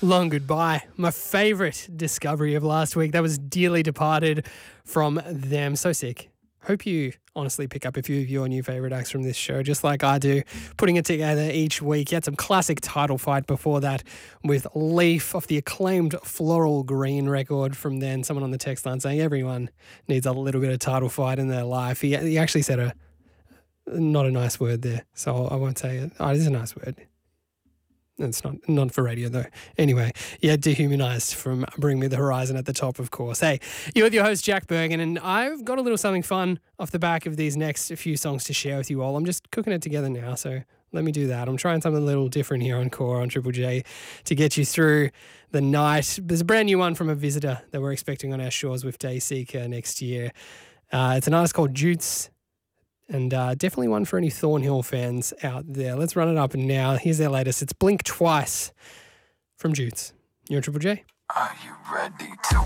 Long Goodbye. My favourite discovery of last week. That was Dearly Departed from them. So sick. Hope you honestly pick up a few of your new favourite acts from this show, just like I do, putting it together each week. You had some classic Title Fight before that with Leaf off the acclaimed Floral Green record from then. Someone on the text line saying everyone needs a little bit of Title Fight in their life. He actually said not a nice word there, so I won't say it. Oh, it is a nice word. It's not for radio though. Anyway, yeah, Dehumanized from Bring Me the Horizon at the top, of course. Hey, you're with your host, Jack Bergen, and I've got a little something fun off the back of these next few songs to share with you all. I'm just cooking it together now, so let me do that. I'm trying something a little different here on Core on Triple J to get you through the night. There's a brand new one from a visitor that we're expecting on our shores with Dayseeker next year. It's an artist called Jutes. And definitely one for any Thornhill fans out there. Let's run it up now. Here's their latest. It's Blink Twice from Jutes. You're on Triple J. Are you ready to